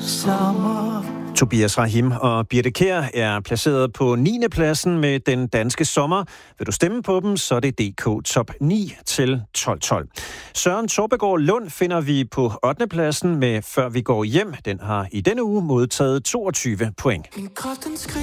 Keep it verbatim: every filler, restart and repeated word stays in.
sommer. Tobias Rahim og Birthe Kjær er placeret på niende pladsen med Den Danske Sommer. Vil du stemme på dem, så er det D K Top ni til tolv tolv. Søren Torbegaard Lund finder vi på ottende pladsen med Før vi går hjem. Den har i denne uge modtaget toogtyve point.